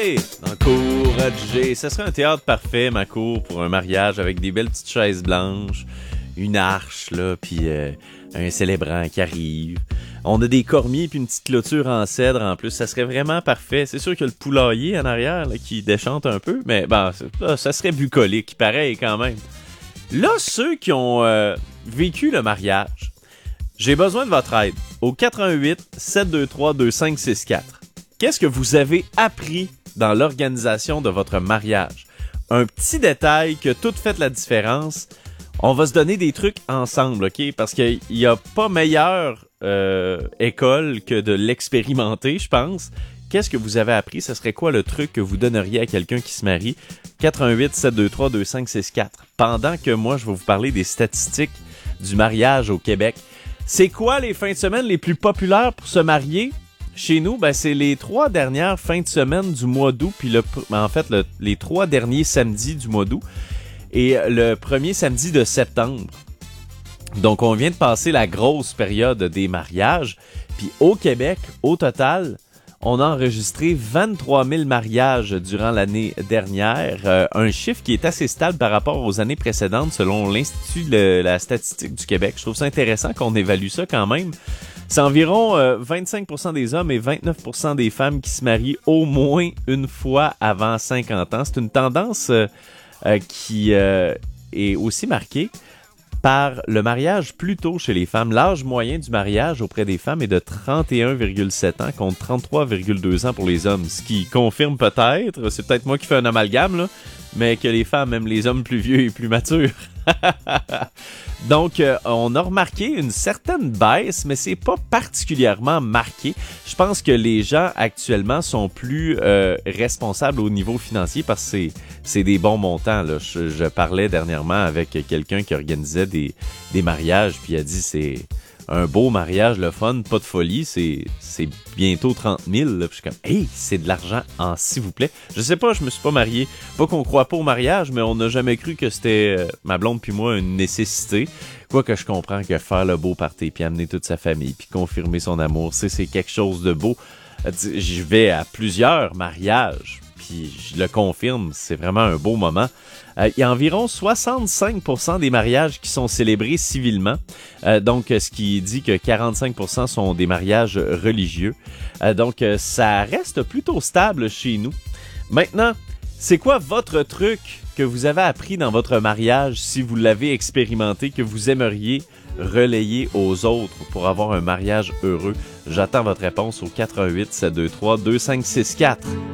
Dans la cour à G, ça serait un théâtre parfait, ma cour, pour un mariage avec des belles petites chaises blanches, une arche, là, puis un célébrant qui arrive. On a des cormiers puis une petite clôture en cèdre en plus, ça serait vraiment parfait. C'est sûr qu'il y a le poulailler en arrière là, qui déchante un peu, mais bon, ça serait bucolique, pareil quand même. Là, ceux qui ont vécu le mariage, j'ai besoin de votre aide au 88 723 2564. Qu'est-ce que vous avez appris dans l'organisation de votre mariage? Un petit détail qui a tout fait la différence. On va se donner des trucs ensemble, OK? Parce qu'il n'y a pas meilleure école que de l'expérimenter, je pense. Qu'est-ce que vous avez appris? Ce serait quoi le truc que vous donneriez à quelqu'un qui se marie? 88 723 2564. Pendant que moi, je vais vous parler des statistiques du mariage au Québec. C'est quoi les fins de semaine les plus populaires pour se marier? Chez nous, ben, c'est les 3 dernières fins de semaine du mois d'août, puis les 3 derniers samedis du mois d'août et le premier samedi de septembre. Donc, on vient de passer la grosse période des mariages. Puis au Québec, au total, on a enregistré 23 000 mariages durant l'année dernière. Un chiffre qui est assez stable par rapport aux années précédentes selon l'Institut de la statistique du Québec. Je trouve ça intéressant qu'on évalue ça quand même. C'est environ 25% des hommes et 29% des femmes qui se marient au moins une fois avant 50 ans. C'est une tendance qui est aussi marquée par le mariage plus tôt chez les femmes. L'âge moyen du mariage auprès des femmes est de 31,7 ans contre 33,2 ans pour les hommes. Ce qui confirme peut-être, c'est peut-être moi qui fais un amalgame, là, mais que les femmes aiment les hommes plus vieux et plus matures. Donc, on a remarqué une certaine baisse, mais c'est pas particulièrement marqué. Je pense que les gens actuellement sont plus responsables au niveau financier parce que c'est des bons montants. Là. Je parlais dernièrement avec quelqu'un qui organisait des mariages, puis il a dit c'est un beau mariage, le fun, pas de folie, c'est bientôt 30 000. Là. Puis je suis comme, hey, c'est de l'argent en s'il vous plaît. Je sais pas, je me suis pas marié. Pas qu'on croit pas au mariage, mais on n'a jamais cru que c'était, ma blonde puis moi, une nécessité. Quoique je comprends que faire le beau party, puis amener toute sa famille, puis confirmer son amour, c'est quelque chose de beau. Je vais à plusieurs mariages, puis je le confirme, c'est vraiment un beau moment. Il y a environ 65% des mariages qui sont célébrés civilement, donc ce qui dit que 45% sont des mariages religieux. Donc ça reste plutôt stable chez nous. Maintenant, c'est quoi votre truc que vous avez appris dans votre mariage, si vous l'avez expérimenté, que vous aimeriez relayer aux autres pour avoir un mariage heureux? J'attends votre réponse au 88 723 2564.